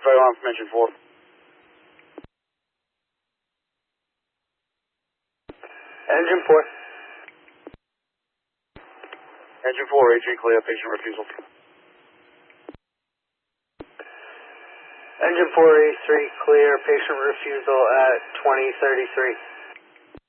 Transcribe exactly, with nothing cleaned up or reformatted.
five on from engine four. Engine four. Engine four, A three clear, patient refusal. Engine four, A three clear, patient refusal at twenty thirty-three.